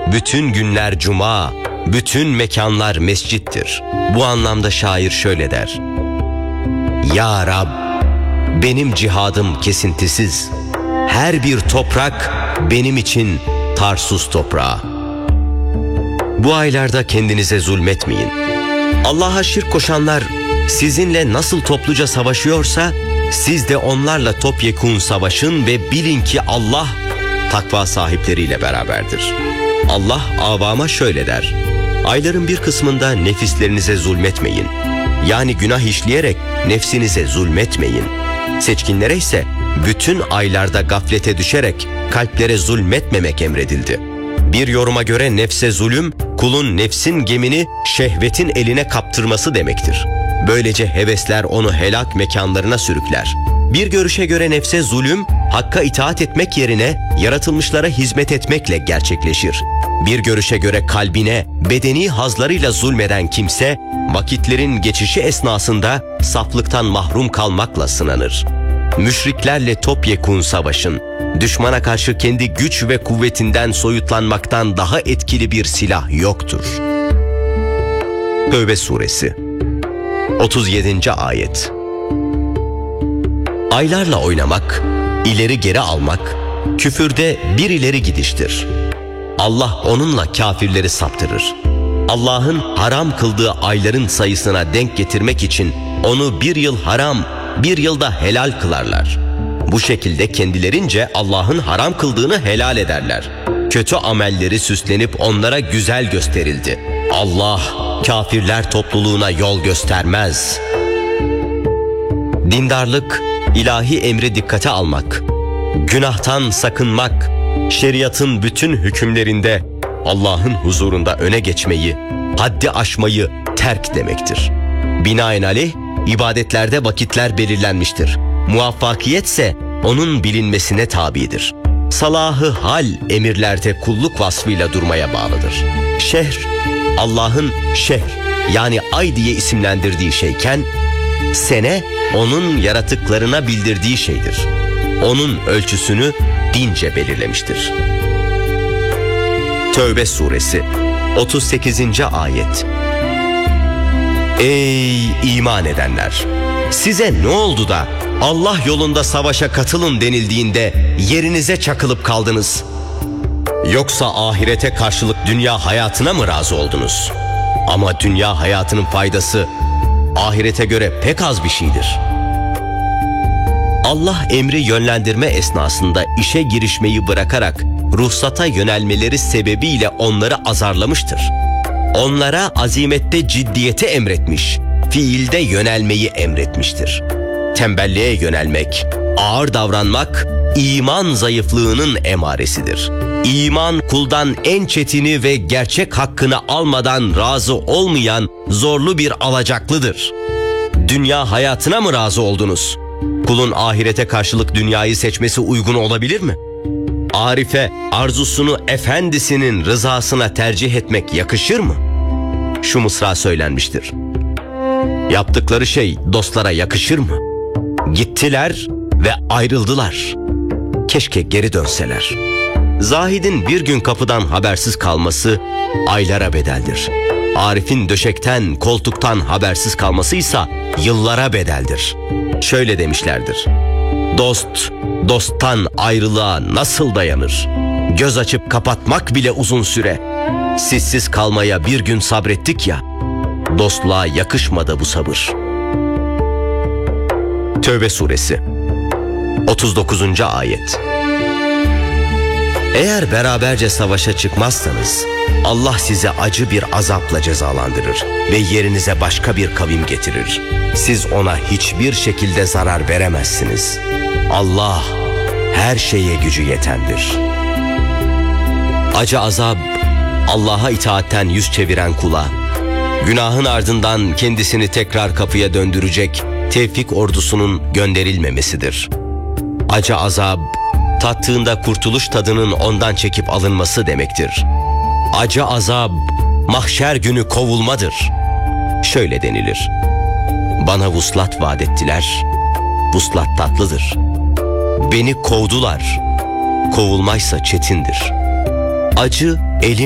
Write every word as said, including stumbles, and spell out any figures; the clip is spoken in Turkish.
bütün günler cuma, bütün mekanlar mescittir. Bu anlamda şair şöyle der: Ya Rab, benim cihadım kesintisiz. Her bir toprak benim için Tarsus toprağı. Bu aylarda kendinize zulmetmeyin. Allah'a şirk koşanlar sizinle nasıl topluca savaşıyorsa siz de onlarla topyekun savaşın ve bilin ki Allah takva sahipleriyle beraberdir. Allah avama şöyle der: Ayların bir kısmında nefislerinize zulmetmeyin. Yani günah işleyerek nefsinize zulmetmeyin. Seçkinlere ise bütün aylarda gaflete düşerek kalplere zulmetmemek emredildi. Bir yoruma göre nefse zulüm, kulun nefsin gemini şehvetin eline kaptırması demektir. Böylece hevesler onu helak mekanlarına sürükler. Bir görüşe göre nefse zulüm, hakka itaat etmek yerine yaratılmışlara hizmet etmekle gerçekleşir. Bir görüşe göre kalbine, bedeni hazlarıyla zulmeden kimse, vakitlerin geçişi esnasında saflıktan mahrum kalmakla sınanır. Müşriklerle topyekun savaşın. Düşmana karşı kendi güç ve kuvvetinden soyutlanmaktan daha etkili bir silah yoktur. Tevbe suresi otuz yedinci ayet. Aylarla oynamak, ileri geri almak, küfürde bir ileri gidiştir. Allah onunla kafirleri saptırır. Allah'ın haram kıldığı ayların sayısına denk getirmek için onu bir yıl haram, bir yılda helal kılarlar. Bu şekilde kendilerince Allah'ın haram kıldığını helal ederler. Kötü amelleri süslenip onlara güzel gösterildi. Allah kafirler topluluğuna yol göstermez. Dindarlık, ilahi emri dikkate almak, günahtan sakınmak, şeriatın bütün hükümlerinde Allah'ın huzurunda öne geçmeyi, haddi aşmayı terk demektir. Binaenaleyh ibadetlerde vakitler belirlenmiştir. Muvaffakiyetse onun bilinmesine tabidir. Salahı hal emirlerde kulluk vasfıyla durmaya bağlıdır. Şehr, Allah'ın şehr yani ay diye isimlendirdiği şeyken, sene onun yaratıklarına bildirdiği şeydir. Onun ölçüsünü dince belirlemiştir. Tevbe suresi otuz sekizinci ayet. Ey iman edenler! Size ne oldu da Allah yolunda savaşa katılın denildiğinde yerinize çakılıp kaldınız? Yoksa ahirete karşılık dünya hayatına mı razı oldunuz? Ama dünya hayatının faydası ahirete göre pek az bir şeydir. Allah emri yönlendirme esnasında işe girişmeyi bırakarak ruhsata yönelmeleri sebebiyle onları azarlamıştır. Onlara azimette ciddiyeti emretmiş, fiilde yönelmeyi emretmiştir. Tembelliğe yönelmek, ağır davranmak, iman zayıflığının emaresidir. İman kuldan en çetini ve gerçek hakkını almadan razı olmayan zorlu bir alacaklıdır. Dünya hayatına mı razı oldunuz? Kulun ahirete karşılık dünyayı seçmesi uygun olabilir mi? Arife arzusunu efendisinin rızasına tercih etmek yakışır mı? Şu mısra söylenmiştir: yaptıkları şey dostlara yakışır mı? Gittiler ve ayrıldılar. Keşke geri dönseler. Zahidin bir gün kapıdan habersiz kalması aylara bedeldir. Arif'in döşekten, koltuktan habersiz kalmasıysa yıllara bedeldir. Şöyle demişlerdir: dost, dosttan ayrılığa nasıl dayanır? Göz açıp kapatmak bile uzun süre. Sizsiz kalmaya bir gün sabrettik ya, dostluğa yakışmadı bu sabır. Tevbe suresi otuz dokuzuncu ayet. Eğer beraberce savaşa çıkmazsanız Allah size acı bir azapla cezalandırır ve yerinize başka bir kavim getirir. Siz ona hiçbir şekilde zarar veremezsiniz. Allah her şeye gücü yetendir. Acı azap Allah'a itaatten yüz çeviren kula, günahın ardından kendisini tekrar kapıya döndürecek tevfik ordusunun gönderilmemesidir. Acı azap, tattığında kurtuluş tadının ondan çekip alınması demektir. Acı azap, mahşer günü kovulmadır. Şöyle denilir: bana vuslat vaat ettiler, vuslat tatlıdır. Beni kovdular, kovulmaysa çetindir. Acı elim